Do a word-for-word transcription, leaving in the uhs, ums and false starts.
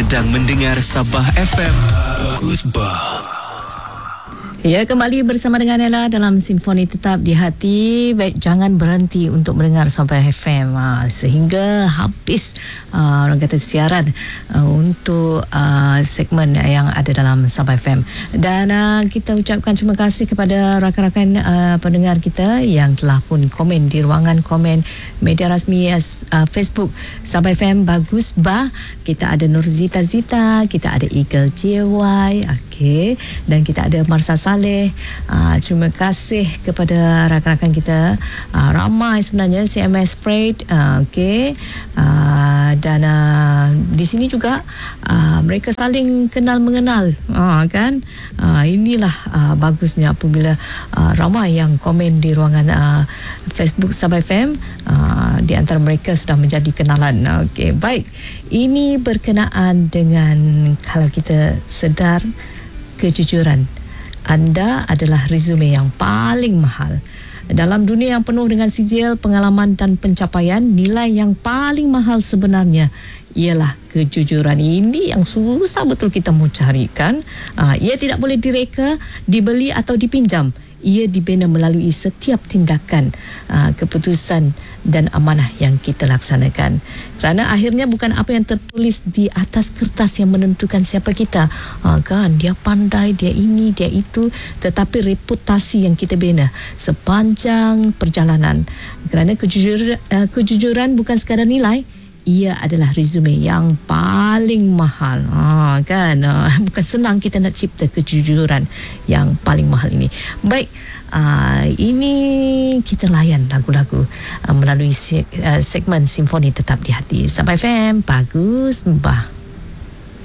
sedang mendengar Sabah F M. Bagus bah. Ya, kembali bersama dengan Ella dalam Simfoni Tetap di Hati. Baik, jangan berhenti untuk mendengar Sabah F M ha, sehingga habis uh, orang kata siaran uh, untuk uh, segmen yang ada dalam Sabah F M. Dan uh, kita ucapkan terima kasih kepada rakan-rakan uh, pendengar kita yang telah pun komen di ruangan komen media rasmi uh, Facebook Sabah F M Bagus Bah. Kita ada Nurzita Zita, kita ada Eagle J Y, okey, dan kita ada Marsa Saleh. Uh, terima kasih kepada rakan-rakan kita. Uh, ramai sebenarnya C M S Freight, uh, okey. Uh, dan uh, di sini juga uh, mereka saling kenal mengenal, uh, kan? Uh, inilah uh, bagusnya apabila uh, ramai yang komen di ruangan uh, Facebook Sabah F M. Uh, di antara mereka sudah menjadi kenalan. Okey, baik. Ini berkenaan dengan kalau kita sedar kejujuran anda adalah resume yang paling mahal. Dalam dunia yang penuh dengan sijil, pengalaman dan pencapaian, nilai yang paling mahal sebenarnya ialah kejujuran. Ini yang susah betul kita mau carikan. Uh, ia tidak boleh direka, dibeli atau dipinjam. Ia dibina melalui setiap tindakan, uh, keputusan dan amanah yang kita laksanakan. Kerana akhirnya bukan apa yang tertulis di atas kertas yang menentukan siapa kita. Uh, kan, dia pandai, dia ini, dia itu. Tetapi reputasi yang kita bina sepanjang perjalanan. Kerana kejujuran, uh, kejujuran bukan sekadar nilai, ia adalah resume yang paling mahal. Ha, kan? Ha, bukan senang kita nak cipta kejujuran yang paling mahal ini. Baik, uh, ini kita layan lagu-lagu uh, melalui se- uh, segmen Simfoni Tetap di Hati. Sabah F M, Bagus bah.